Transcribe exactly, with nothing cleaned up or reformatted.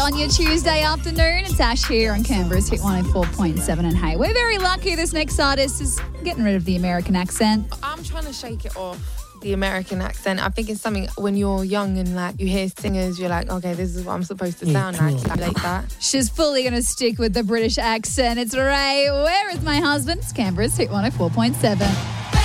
on your Tuesday afternoon. It's Ash here on Canberra's Hit one oh four point seven. And hey, we're very lucky this next artist is getting rid of the American accent. I'm trying to shake it off, the American accent. I think it's something when you're young and like you hear singers, you're like, okay, this is what I'm supposed to sound cool. like. Like that. She's fully going to stick with the British accent. It's Ray. Where is my husband? It's Canberra's Hit one oh four point seven.